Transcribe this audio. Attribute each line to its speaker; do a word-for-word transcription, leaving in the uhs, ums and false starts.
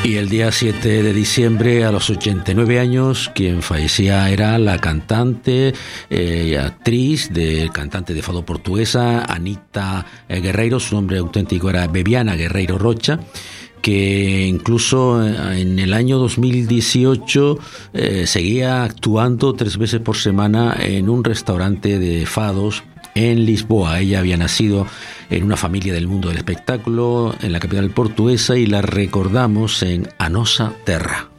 Speaker 1: Y el día siete de diciembre, a los ochenta y nueve años, quien fallecía era la cantante eh, y actriz, de, cantante de fado portuguesa, Anita Guerreiro. Su nombre auténtico era Bebiana Guerreiro Rocha, que incluso en el año dos mil dieciocho eh, seguía actuando tres veces por semana en un restaurante de fados en Lisboa. Ella había nacido en una familia del mundo del espectáculo en la capital portuguesa y la recordamos en A Nosa Terra.